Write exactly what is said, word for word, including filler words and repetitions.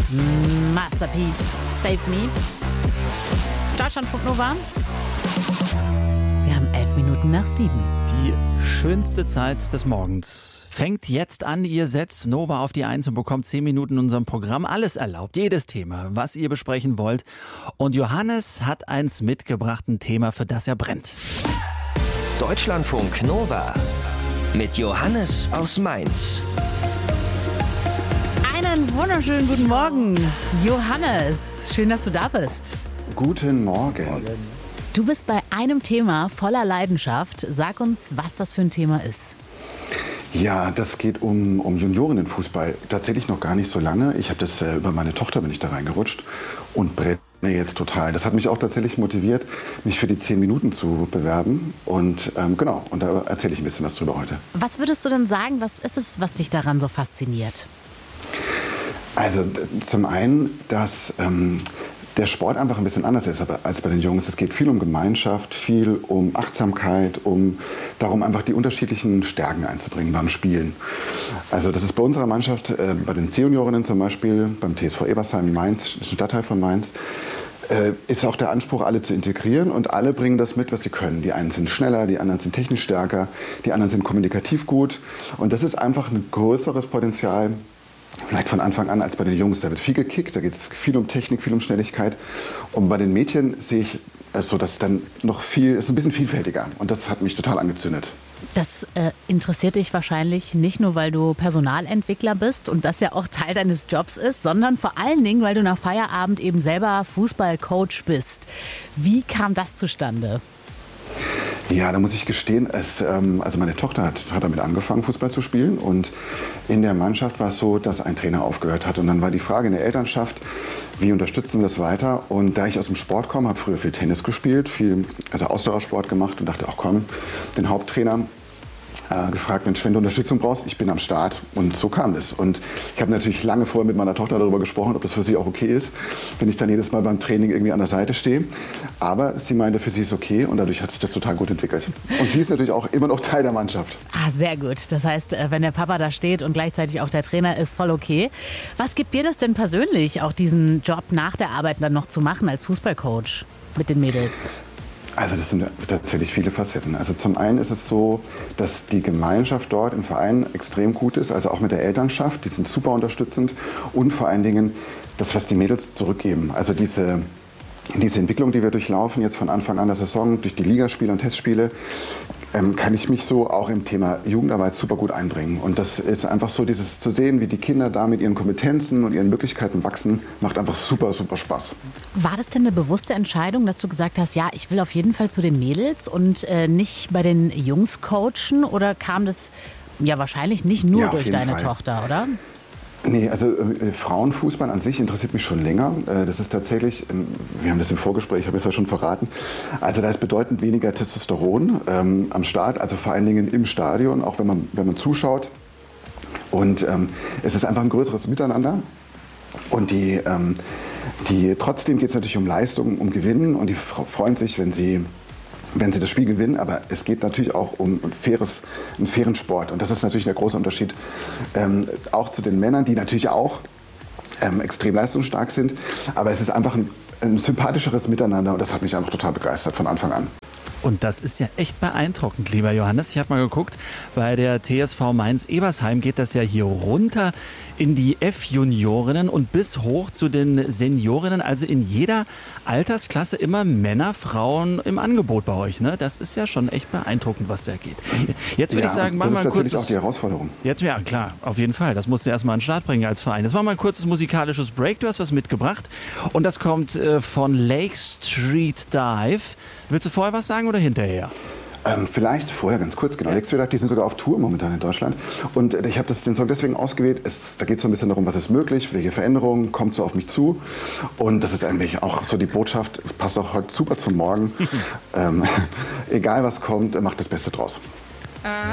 Masterpiece, Save Me. Deutschlandfunk Nova. Wir haben elf Minuten nach sieben. Die schönste Zeit des Morgens fängt jetzt an. Ihr setzt Nova auf die Eins und bekommt zehn Minuten in unserem Programm. Alles erlaubt, jedes Thema, was ihr besprechen wollt. Und Johannes hat eins mitgebracht, ein Thema, für das er brennt. Deutschlandfunk Nova mit Johannes aus Mainz. Einen wunderschönen guten Morgen, Johannes. Schön, dass du da bist. Guten Morgen. Du bist bei einem Thema voller Leidenschaft. Sag uns, was das für ein Thema ist. Ja, das geht um, um Juniorinnenfußball. Tatsächlich noch gar nicht so lange. Ich habe das äh, über meine Tochter bin ich da reingerutscht und brenne jetzt total. Das hat mich auch tatsächlich motiviert, mich für die zehn Minuten zu bewerben. Und ähm, genau, und da erzähle ich ein bisschen was drüber heute. Was würdest du denn sagen, was ist es, was dich daran so fasziniert? Also d- zum einen, dass ähm, der Sport einfach ein bisschen anders ist als bei den Jungs. Es geht viel um Gemeinschaft, viel um Achtsamkeit, um darum, einfach die unterschiedlichen Stärken einzubringen beim Spielen. Also das ist bei unserer Mannschaft, äh, bei den C-Juniorinnen zum Beispiel, beim T S V Ebersheim in Mainz, das ist ein Stadtteil von Mainz, äh, ist auch der Anspruch, alle zu integrieren, und alle bringen das mit, was sie können. Die einen sind schneller, die anderen sind technisch stärker, die anderen sind kommunikativ gut, und das ist einfach ein größeres Potenzial, vielleicht von Anfang an, als bei den Jungs. Da wird viel gekickt, da geht es viel um Technik, viel um Schnelligkeit. Und bei den Mädchen sehe ich so, dass dann noch viel, ist ein bisschen vielfältiger. Und das hat mich total angezündet. Das äh, interessiert dich wahrscheinlich nicht nur, weil du Personalentwickler bist und das ja auch Teil deines Jobs ist, sondern vor allen Dingen, weil du nach Feierabend eben selber Fußballcoach bist. Wie kam das zustande? Ja, da muss ich gestehen, es, ähm, also meine Tochter hat, hat damit angefangen, Fußball zu spielen, und in der Mannschaft war es so, dass ein Trainer aufgehört hat, und dann war die Frage in der Elternschaft, wie unterstützen wir das weiter? Und da ich aus dem Sport komme, habe früher viel Tennis gespielt, viel also Ausdauersport gemacht, und dachte, ach komm, den Haupttrainer äh, gefragt, Mensch, wenn du Unterstützung brauchst, ich bin am Start. Und so kam das. Und ich habe natürlich lange vorher mit meiner Tochter darüber gesprochen, ob das für sie auch okay ist, wenn ich dann jedes Mal beim Training irgendwie an der Seite stehe. Aber sie meinte, für sie ist okay, und dadurch hat sich das total gut entwickelt. Und sie ist natürlich auch immer noch Teil der Mannschaft. Ah, sehr gut. Das heißt, wenn der Papa da steht und gleichzeitig auch der Trainer ist, voll okay. Was gibt dir das denn persönlich, auch diesen Job nach der Arbeit dann noch zu machen als Fußballcoach mit den Mädels? Also das sind tatsächlich viele Facetten. Also zum einen ist es so, dass die Gemeinschaft dort im Verein extrem gut ist, also auch mit der Elternschaft, die sind super unterstützend, und vor allen Dingen das, was die Mädels zurückgeben. Also diese, diese Entwicklung, die wir durchlaufen, jetzt von Anfang an der Saison, durch die Ligaspiele und Testspiele, ähm, kann ich mich so auch im Thema Jugendarbeit super gut einbringen. Und das ist einfach so, dieses zu sehen, wie die Kinder da mit ihren Kompetenzen und ihren Möglichkeiten wachsen, macht einfach super, super Spaß. War das denn eine bewusste Entscheidung, dass du gesagt hast, ja, ich will auf jeden Fall zu den Mädels und äh, nicht bei den Jungs coachen? Oder kam das ja wahrscheinlich nicht nur Ja, auf durch jeden deine Fall. Tochter, oder? Nee, also äh, Frauenfußball an sich interessiert mich schon länger. Äh, das ist tatsächlich, ähm, wir haben das im Vorgespräch, habe ich es ja schon verraten, also da ist bedeutend weniger Testosteron ähm, am Start, also vor allen Dingen im Stadion, auch wenn man, wenn man zuschaut. Und ähm, es ist einfach ein größeres Miteinander. Und die, ähm, die, trotzdem geht es natürlich um Leistung, um Gewinnen, und die freuen sich, wenn sie wenn sie das Spiel gewinnen, aber es geht natürlich auch um ein faires, einen fairen Sport. Und das ist natürlich der große Unterschied, ähm, auch zu den Männern, die natürlich auch ähm, extrem leistungsstark sind. Aber es ist einfach ein, ein sympathischeres Miteinander, und das hat mich einfach total begeistert von Anfang an. Und das ist ja echt beeindruckend, lieber Johannes. Ich habe mal geguckt, bei der T S V Mainz-Ebersheim geht das ja hier runter in die F-Juniorinnen und bis hoch zu den Seniorinnen. Also in jeder Altersklasse immer Männer, Frauen im Angebot bei euch. Ne? Das ist ja schon echt beeindruckend, was da geht. Jetzt würde ja, ich sagen, mach das mal ist ein natürlich kurzes... auch die Herausforderung. Jetzt, ja klar, auf jeden Fall. Das musst du erstmal an den Start bringen als Verein. Jetzt machen wir ein kurzes musikalisches Break. Du hast was mitgebracht. Und das kommt äh, von Lake Street Dive. Willst du vorher was sagen oder hinterher? Ähm, vielleicht vorher ganz kurz, genau. Lake Street Dive, die sind sogar auf Tour momentan in Deutschland. Und äh, ich habe den Song deswegen ausgewählt. Es, da geht es so ein bisschen darum, was ist möglich, welche Veränderungen kommt so auf mich zu. Und das ist eigentlich auch so die Botschaft, es passt auch heute super zum Morgen. ähm, egal was kommt, macht das Beste draus.